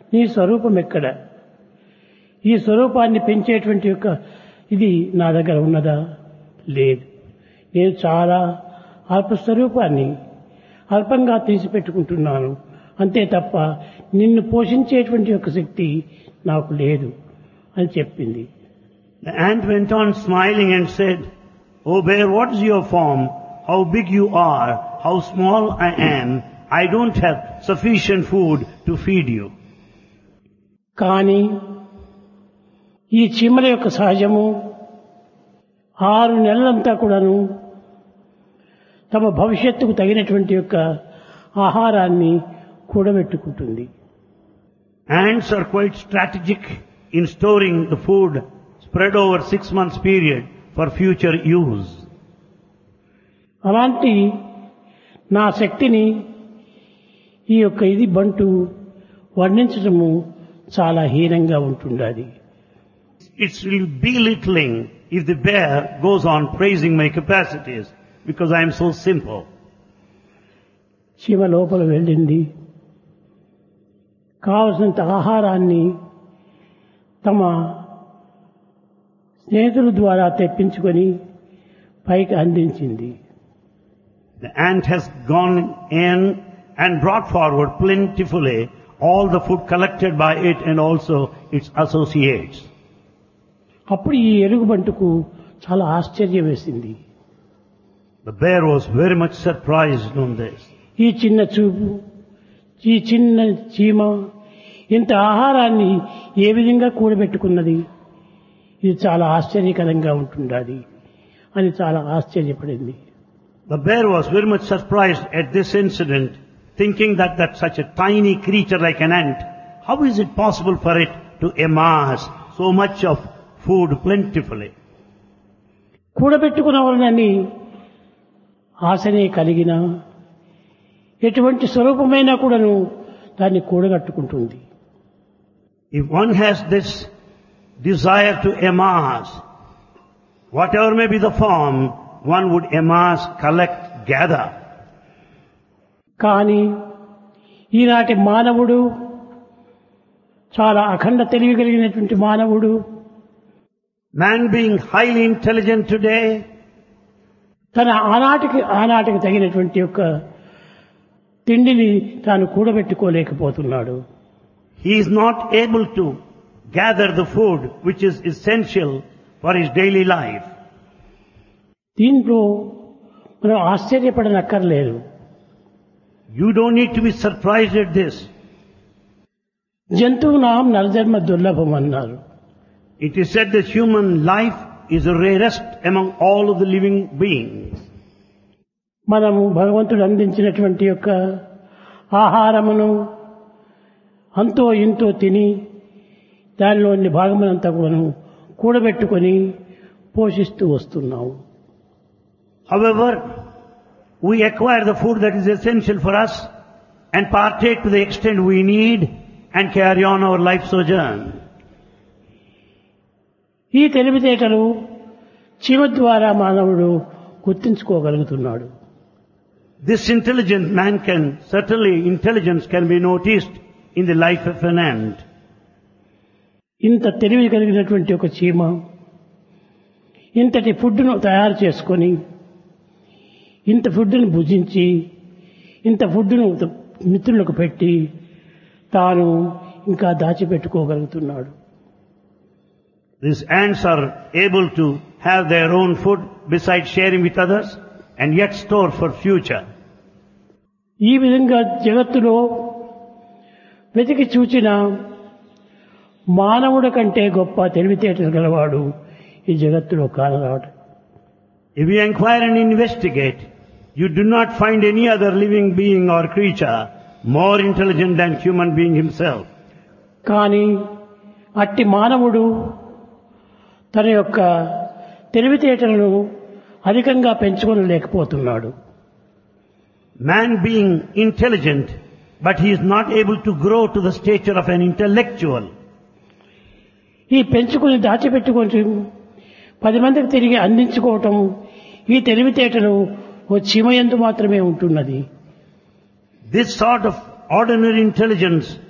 నీ స్వరూపం ఎక్కడ? ఈ స్వరూపాన్ని పెంచేటువంటి యొక్క ఇది నా దగ్గర ఉన్నదా? లేదు. నేను చాలా అల్ప స్వరూపాన్ని అల్పంగా తీసిపెట్టుకుంటున్నాను అంతే తప్ప నిన్ను పోషించేటువంటి యొక్క శక్తి నాకు లేదు అని చెప్పింది. The ant went on smiling and said, "Oh bear, what is your form? How big you are, how small I am. I don't have sufficient food to feed you." కానీ ఈ చీమల యొక్క సహజము 6 నెలలంతా కూడాను తమ భవిష్యత్తుకు తగినటువంటి యొక్క ఆహారాన్ని కూడబెట్టుకుంటుంది. Ants are quite strategic in storing the food spread over 6 months period for future use. అలాంటి నా శక్తిని ఈ యొక్క ఇది బంటు వర్ణించడము చాలా హీనంగా ఉంటుండాలి. It's belittling if the bear goes on praising my capacities because I am so simple. Shiva లోపల వెళ్ళింది. కావలసినంత ఆహారాన్ని తమ స్నేహితుల ద్వారా తెప్పించుకొని పైకి అందించింది. The ant has gone in and brought forward plentifully all the food collected by it and also its associates. అప్పుడు ఈ ఎలుగుబంటుకు చాలా ఆశ్చర్యం వేసింది. The bear was very much surprised on this. ఈ చిన్న చూపు, ఈ చిన్న చీమ ఇంత ఆహారాన్ని ఏ విధంగా కూడబెట్టుకున్నది, ఇది చాలా ఆశ్చర్యకరంగా ఉంటుండాలి అని చాలా ఆశ్చర్యపడింది. The bear was very much surprised at this incident, thinking that such a tiny creature like an ant, how is it possible for it to amass so much of food plentifully? కూడబెట్టుకున్నవాళ్ళని ఆశనే కలిగిన ఎటువంటి స్వరూపమైనా కూడాను దాన్ని కూడగట్టుకుంటుంది. If one has this desire to amass, whatever may be the form, one would amass, collect, gather. కానీ ఈనాటి మానవుడు చాలా అఖండ తెలివి కలిగినటువంటి మానవుడు, Man being highly intelligent today, తన ఆనాటికి తగినటువంటి యొక్క తిండిని తాను కూడబెట్టుకోలేకపోతున్నాడు. he is not able to gather the food which is essential for his daily life. దీంట్లో మనం ఆశ్చర్యపడనక్కర్లేదు. You don't need to be surprised at this. జంతువునాం నరజన్మ దుర్లభం అన్నారు. It is said that human life is the rarest among all of the living beings. మనము భగవంతుడు అందించినటువంటి యొక్క ఆహారమును అంతో ఇంతో తిని దానిలోని భాగమునంతా కూడాను కూడబెట్టుకొని పోషిస్తూ వస్తున్నాము. However, we acquire the food that is essential for us and partake to the extent we need and carry on our life sojourn. ఈ తెలివితేటలు చీమ ద్వారా మానవుడు గుర్తించుకోగలుగుతున్నాడు. This intelligent man intelligence can be noticed in the life of an ant. ఇంత తెలివి కలిగినటువంటి ఒక చీమ ఇంతటి ఫుడ్ను తయారు చేసుకొని ఇంత ఫుడ్ను భుజించి ఇంత ఫుడ్ను మిత్రులకు పెట్టి తాను ఇంకా దాచిపెట్టుకోగలుగుతున్నాడు. These ants are able to have their own food besides sharing with others and yet store for future. ఈ విధంగా జగత్తులో వెతికి చూచిన మానవుడి కంటే గొప్ప తెలివితేటలు గలవాడు ఈ జగత్తులో కానరాడు. If you inquire and investigate, you do not find any other living being or creature more intelligent than human being himself. కానీ అట్టి మానవుడు తన యొక్క తెలివితేటలను అధికంగా పెంచుకోలేకపోతున్నాడు. Man being intelligent, but he is not able to grow to the stature of an intellectual. ఈ పెంచుకుని దాచిపెట్టుకొని 10 మందికి తిరిగి అందించుకోవటం ఈ తెలివితేటలు ఓ చీమయందు మాత్రమే ఉంటున్నది. This sort of ordinary intelligence